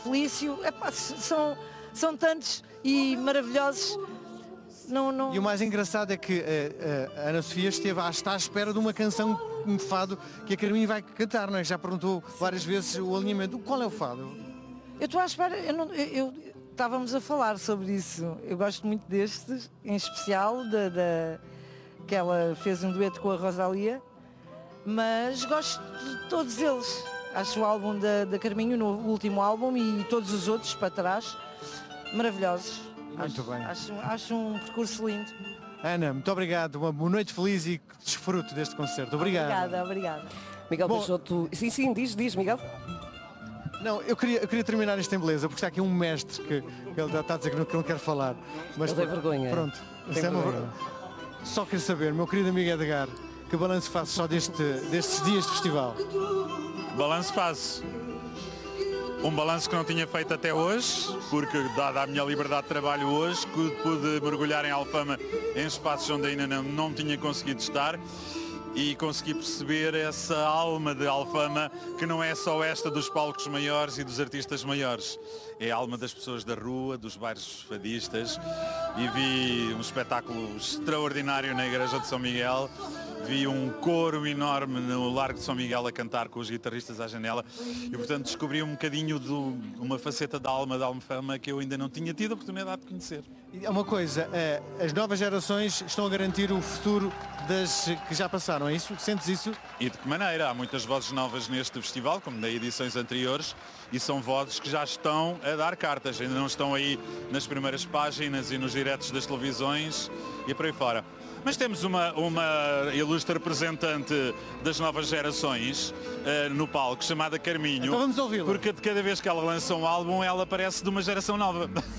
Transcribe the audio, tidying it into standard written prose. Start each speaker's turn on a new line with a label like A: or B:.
A: Felício, epá, são tantos e maravilhosos. Não.
B: E o mais engraçado é que a Ana Sofia está à espera de uma canção, um fado, que a Carminho vai cantar, não é? Já perguntou várias vezes o alinhamento. Qual é o fado?
A: Eu estou à espera, estávamos a falar sobre isso. Eu gosto muito destes, em especial, que ela fez um dueto com a Rosalia, mas gosto de todos eles. Acho o álbum da Carminho, o último álbum, e todos os outros para trás, maravilhosos.
B: Muito bem.
A: Acho um percurso lindo.
B: Ana, muito obrigado. Uma boa noite feliz e desfruto deste concerto. Obrigado.
A: Obrigada.
C: Miguel Peixoto. Sim, diz, Miguel.
B: Não, eu queria terminar isto em beleza, porque está aqui um mestre que ele está a dizer que não quer falar. Mas
C: ele tem vergonha.
B: Pronto. Só quero saber, meu querido amigo Edgar, que balanço faço só destes dias de festival?
D: Balanço faço. Um balanço que não tinha feito até hoje, porque dada a minha liberdade de trabalho hoje, pude mergulhar em Alfama em espaços onde ainda não tinha conseguido estar e consegui perceber essa alma de Alfama, que não é só esta dos palcos maiores e dos artistas maiores. É a alma das pessoas da rua, dos bairros fadistas, e vi um espetáculo extraordinário na Igreja de São Miguel. Vi um coro enorme no Largo de São Miguel a cantar com os guitarristas à janela e, portanto, descobri um bocadinho de uma faceta da alma da Alfama que eu ainda não tinha tido a oportunidade de conhecer.
B: E é uma coisa, as novas gerações estão a garantir o futuro das que já passaram, é isso? Sentes isso?
D: E de que maneira? Há muitas vozes novas neste festival, como nas edições anteriores, e são vozes que já estão a dar cartas, ainda não estão aí nas primeiras páginas e nos diretos das televisões e por aí fora. Mas temos uma ilustre representante das novas gerações no palco, chamada Carminho.
B: Então vamos ouvi-la.
D: Porque de cada vez que ela lança um álbum, ela parece de uma geração nova.